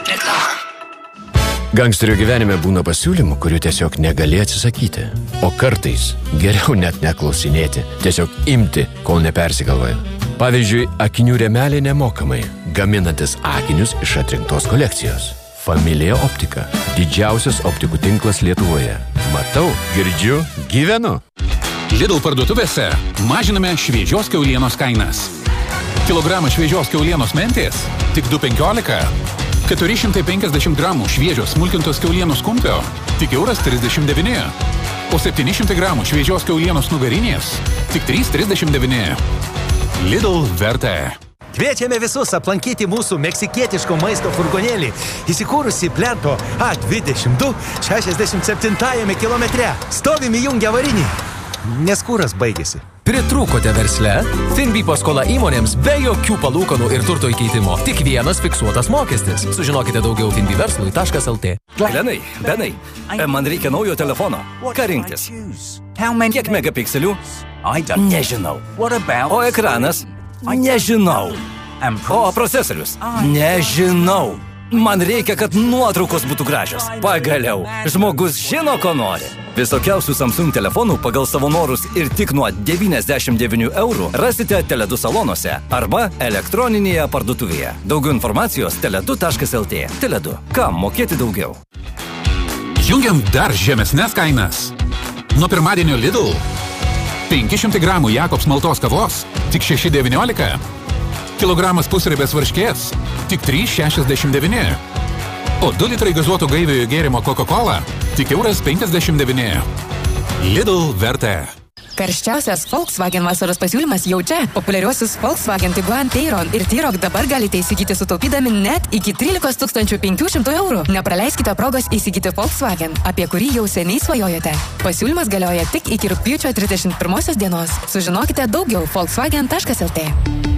Reklama. Gangsterio gyvenime būna pasiūlymų, kurių tiesiog negali atsisakyti. O kartais geriau net neklausinėti, tiesiog imti, kol nepersigalvoja. Pavyzdžiui, akinių rėmeliai nemokamai, gaminantis akinius iš atrinktos kolekcijos. Familija Optika. Didžiausias optikų tinklas Lietuvoje. Matau, girdžiu, gyvenu. Lidl parduotuvėse mažiname šviežios kiaulienos kainas. Kilogramą šviežios kiaulienos mentės tik 2,15. 450 gramų šviežios smulkintos kiaulienos kumpio tik €39. O 700 gramų šviežios kiaulienos nugarinės tik 3,39. Lidl verta. Kviečiame visus aplankyti mūsų meksikietiško maisto furgonėlį, įsikūrusi Plento A22 67 kilometre. Stovim įjungę avarinį, nes kuras baigėsi. Pritrūkote versle? Finbi paskola įmonėms be jokių palūkanų ir turto įkeitimo. Tik vienas fiksuotas mokestis. Sužinokite daugiau finbiverslui.lt. Benai, man reikia naujo telefono. Ką rinktis? Kiek megapikselių? Nežinau. O ekranas? Nežinau. O procesorius? Nežinau. Man reikia, kad nuotraukos būtų gražios. Pagaliau, žmogus žino, ko nori. Visokiausių Samsung telefonų pagal savo norus ir tik nuo 99 eurų rasite Tele2 salonuose arba elektroninėje parduotuvėje. Daugiau informacijos tele2.lt. Tele2. Kam mokėti daugiau? Jungiam dar žemesnes kainas. Nuo pirmadienio Lidl 500 gramų Jakobs maltos kavos tik 6,19. Kilogramas pusribės varškės tik 3,69. O 2 litrai gazuoto gaiviojo gėrimo Coca-Cola tik €59. Lidl verta. Karščiausias Volkswagen vasaros pasiūlymas jau čia. Populiariuosius Volkswagen Tiguan, Tayron ir T-Roc dabar galite įsigyti sutaupydami net iki 13 500 eurų. Nepraleiskite progos įsigyti Volkswagen, apie kurį jau seniai svajojote. Pasiūlymas galioja tik iki rugpjūčio 31 dienos. Sužinokite daugiau volkswagen.lt.